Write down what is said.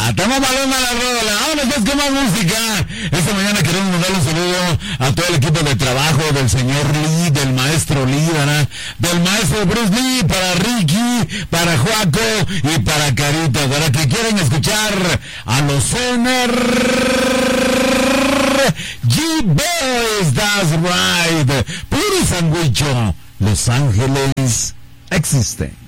Atamos balón a la rola. Vámonos pues con más música. Esta mañana queremos mandar un saludo a todo el equipo de trabajo del señor Lee, del maestro Lee, ¿verdad? Del maestro Bruce Lee, para Ricky, para Joaco y para Carita, para que quieran escuchar a los Soner G-Boys, that's right. Puro sandwicho. Los Ángeles existen.